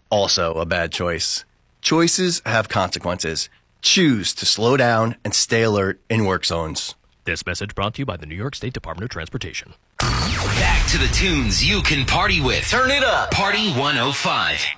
Also a bad choice. Choices have consequences. Choose to slow down and stay alert in work zones. This message brought to you by the New York State Department of Transportation. Back to the tunes you can party with. Turn it up. Party 105.